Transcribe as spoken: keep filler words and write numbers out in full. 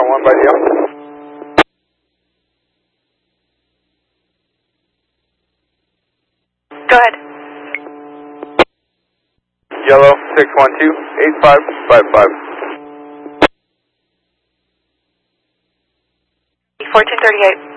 one by Jim. Go ahead. Yellow, six one two, eight five five five. fourteen thirty-eight.